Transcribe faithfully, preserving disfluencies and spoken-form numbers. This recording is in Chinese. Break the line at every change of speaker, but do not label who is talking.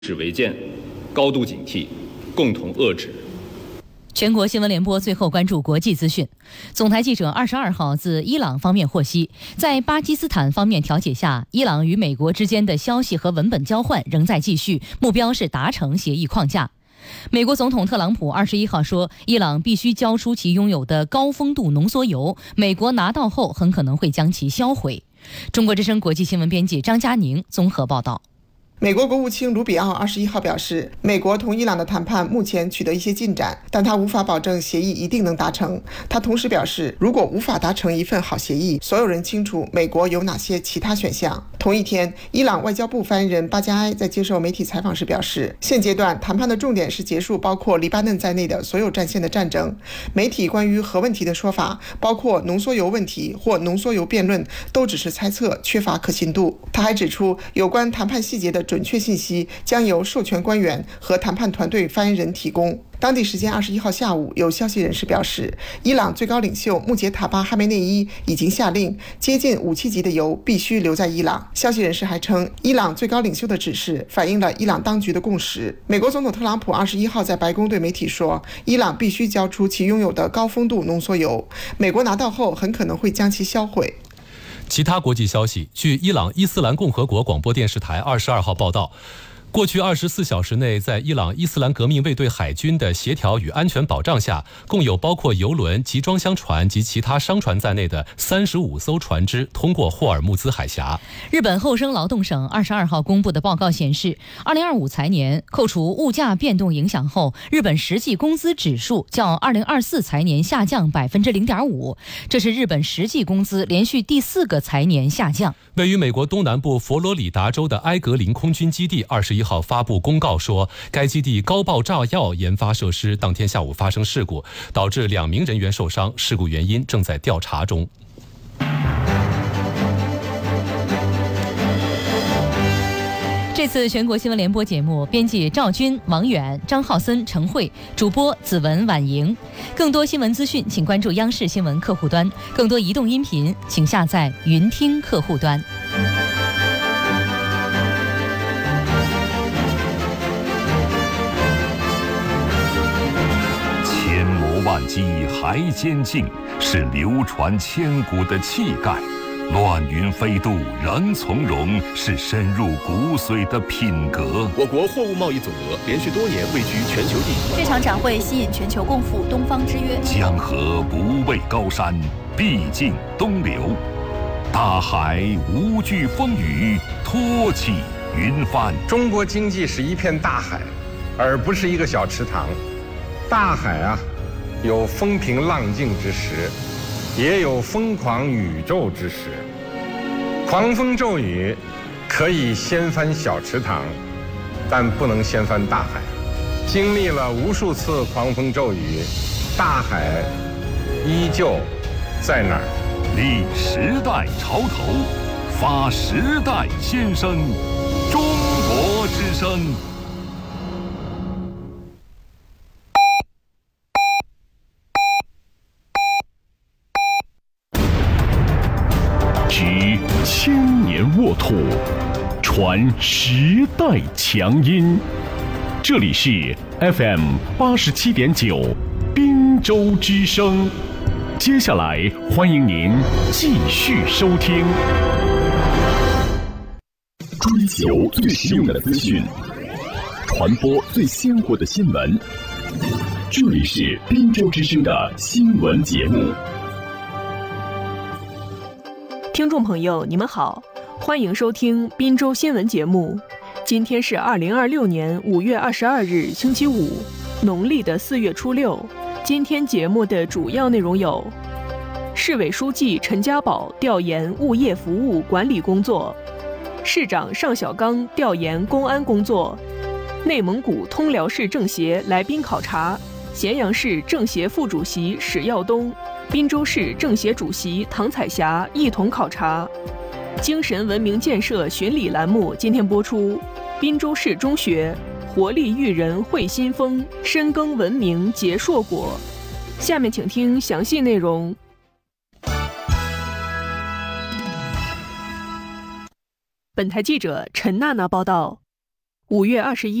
指为鉴，高度警惕，共同遏制。
全国新闻联播最后关注国际资讯。总台记者二十二号自伊朗方面获悉，在巴基斯坦方面调解下，伊朗与美国之间的消息和文本交换仍在继续，目标是达成协议框架。美国总统特朗普二十一号说，伊朗必须交出其拥有的高丰度浓缩铀，美国拿到后很可能会将其销毁。中国之声国际新闻编辑张佳宁综合报道。
美国国务卿卢比奥二十一号表示，美国同伊朗的谈判目前取得一些进展，但他无法保证协议一定能达成。他同时表示，如果无法达成一份好协议，所有人清楚美国有哪些其他选项。同一天，伊朗外交部发言人巴加埃在接受媒体采访时表示，现阶段谈判的重点是结束包括黎巴嫩在内的所有战线的战争。媒体关于核问题的说法，包括浓缩铀问题或浓缩铀辩论，都只是猜测，缺乏可信度。他还指出，有关谈判细节的准确信息将由授权官员和谈判团队发言人提供。当地时间二十一号下午，有消息人士表示，伊朗最高领袖穆杰塔巴哈梅内伊已经下令，接近武器级的铀必须留在伊朗。消息人士还称，伊朗最高领袖的指示反映了伊朗当局的共识。美国总统特朗普二十一号在白宫对媒体说，伊朗必须交出其拥有的高丰度浓缩铀，美国拿到后很可能会将其销毁。
其他国际消息，据伊朗伊斯兰共和国广播电视台二十二号报道，过去二十四小时内，在伊朗伊斯兰革命卫队海军的协调与安全保障下，共有包括油轮、集装箱船及其他商船在内的三十五艘船只通过霍尔木兹海峡。
日本厚生劳动省二十二号公布的报告显示，二零二五财年扣除物价变动影响后，日本实际工资指数较二零二四财年下降百分之零点五，这是日本实际工资连续第四个财年下降。
位于美国东南部佛罗里达州的埃格林空军基地二十一号发布公告说，该基地高爆炸药研发设施当天下午发生事故，导致两名人员受伤，事故原因正在调查中。
这次全国新闻联播节目，编辑赵军、王远、张浩森、陈慧，主播子文、婉莹。更多新闻资讯，请关注央视新闻客户端；更多移动音频，请下载云听客户端。
千磨万击还坚劲，是流传千古的气概。乱云飞渡人从容，是深入骨髓的品格。
我国货物贸易总额连续多年位居全球第一。
这场展会吸引全球共赴东方之约。
江河不畏高山，必尽东流。大海无惧风雨，托起云帆。
中国经济是一片大海，而不是一个小池塘。大海啊，有风平浪静之时，也有疯狂宇宙之时。狂风骤雨可以掀翻小池塘，但不能掀翻大海。经历了无数次狂风骤雨，大海依旧在那儿。
立时代潮头，发时代先声。中国之声。
执千年沃土，传时代强音。这里是 F M 八十七点九，滨州之声。接下来，欢迎您继续收听。追求最实用的资讯，传播最鲜活的新闻。这里是滨州之声的新闻节目。
听众朋友，你们好，欢迎收听滨州新闻节目。今天是二零二六年五月二十二日，星期五，农历的四月初六。今天节目的主要内容有：市委书记陈家宝调研物业服务管理工作，市长尚小刚调研公安工作，内蒙古通辽市政协来宾考察，咸阳市政协副主席史耀东、滨州市政协主席唐彩霞一同考察。精神文明建设巡礼栏目今天播出，滨州市中学活力育人会新风，深耕文明结硕果。下面请听详细内容。本台记者陈娜娜报道。 五月二十一